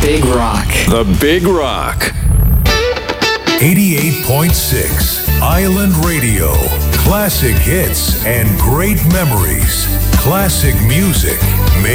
Big Rock. The Big Rock. 88.6 Island Radio. Classic hits and great memories. Classic music made